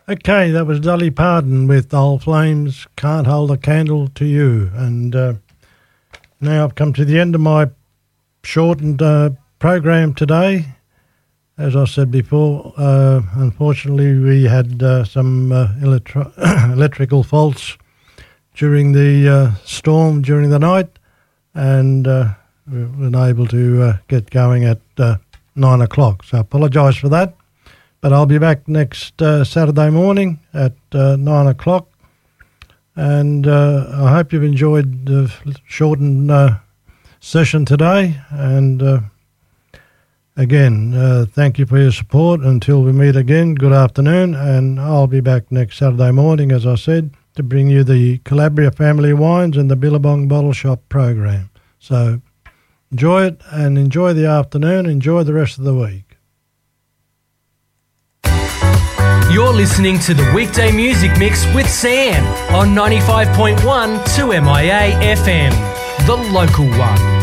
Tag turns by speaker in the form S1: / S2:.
S1: Okay, that was Dolly Parton with Old Flames, Can't Hold a Candle to You. And now I've come to the end of my shortened program today. As I said before, unfortunately we had some electrical faults during the storm during the night, and we weren't able to get going at 9 o'clock. So I apologise for that. But I'll be back next Saturday morning at 9 o'clock. And I hope you've enjoyed the shortened session today. And again, thank you for your support. Until we meet again, good afternoon. And I'll be back next Saturday morning, as I said, to bring you the Calabria Family Wines and the Billabong Bottle Shop program. So enjoy it and enjoy the afternoon. Enjoy the rest of the week.
S2: You're listening to the Weekday Music Mix with Sam on 95.1 2MIA FM, the local one.